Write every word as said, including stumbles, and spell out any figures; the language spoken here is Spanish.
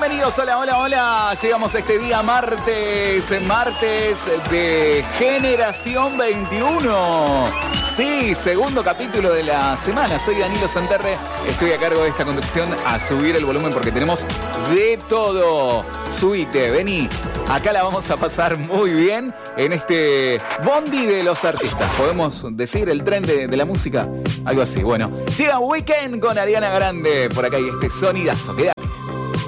Bienvenidos, hola, hola, hola. Llegamos a este día martes, martes de Generación veintiuno. Sí, segundo capítulo de la semana. Soy Danilo Santerre, estoy a cargo de esta conducción. A subir el volumen porque tenemos de todo. Subite, vení. Acá la vamos a pasar muy bien en este bondi de los artistas. ¿Podemos decir el tren de, de la música? Algo así, bueno. Llega Weekend con Ariana Grande. Por acá hay este sonidazo. Queda